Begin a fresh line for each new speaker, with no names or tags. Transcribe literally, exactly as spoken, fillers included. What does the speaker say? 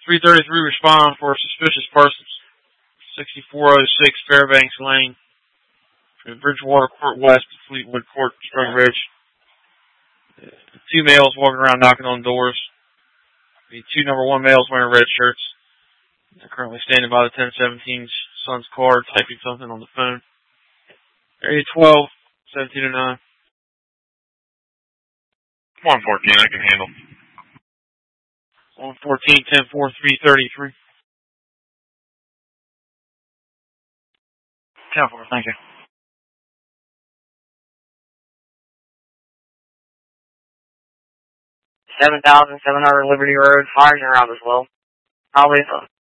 three thirty-three respond for suspicious persons. sixty-four oh six Fairbanks Lane. Bridgewater Court West, Fleetwood Court, Stone Ridge. Two males walking around knocking on doors. The two number one males wearing red shirts. They're currently standing by the ten seventeen's son's car, typing something on the phone. Area twelve, seventeen oh nine.
one fourteen, I can handle.
one fourteen, ten four, three thirty-three.
ten four, thank you. seven thousand seven hundred Liberty Road, fires are out as well. Probably